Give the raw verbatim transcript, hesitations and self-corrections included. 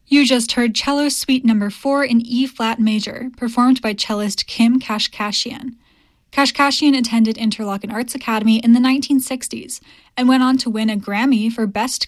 You just heard Cello Suite Number four in E-flat major, performed by cellist Kim Kashkashian. Kashkashian attended Interlochen Arts Academy in the nineteen sixties and went on to win a Grammy for Best